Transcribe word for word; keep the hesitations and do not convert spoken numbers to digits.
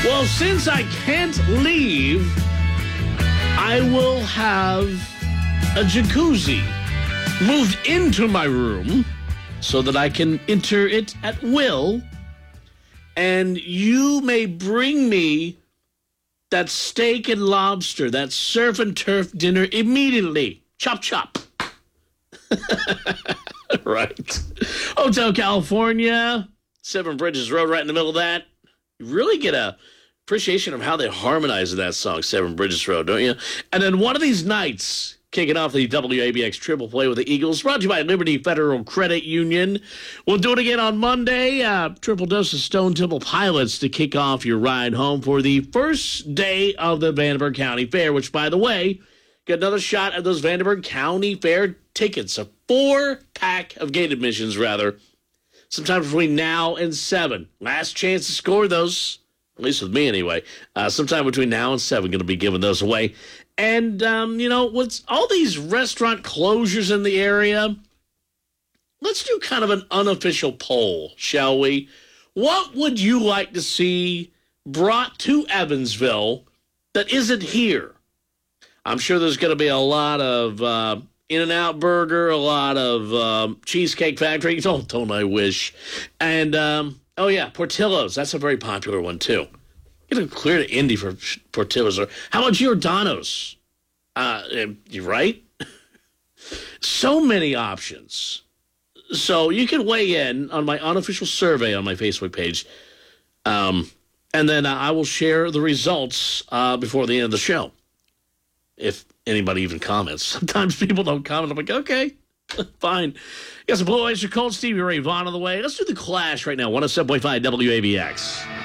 Well, since I can't leave, I will have a jacuzzi moved into my room so that I can enter it at will. And you may bring me that steak and lobster, that surf and turf dinner immediately. Chop, chop. Right. Hotel California, Seven Bridges Road, right in the middle of that. You really get a appreciation of how they harmonize in that song, Seven Bridges Road, don't you? And then one of these nights, kicking off the W A B X Triple Play with the Eagles, brought to you by Liberty Federal Credit Union. We'll do it again on Monday. Uh, triple dose of Stone Temple Pilots to kick off your ride home for the first day of the Vanderburgh County Fair, which, by the way, get another shot at those Vanderburgh County Fair tickets, a four-pack of gate admissions, rather, sometime between now and seven. Last chance to score those, at least with me anyway. Uh, sometime between now and seven, going to be giving those away. And, um, you know, with all these restaurant closures in the area, let's do kind of an unofficial poll, shall we? What would you like to see brought to Evansville that isn't here? I'm sure there's going to be a lot of uh, In-N-Out Burger, a lot of um, Cheesecake Factory. Don't, don't I wish. And, um, oh, yeah, Portillo's. That's a very popular one, too. Get a clear to Indy for Portillo's. How about Giordano's? Uh, you right? So many options. So you can weigh in on my unofficial survey on my Facebook page. Um, and then uh, I will share the results uh, before the end of the show. If anybody even comments. Sometimes people don't comment. I'm like, okay, fine. Got some Blue Oyster Cult, Stevie Ray Vaughan on the way. Let's do The Clash right now. one oh seven point five W A B X.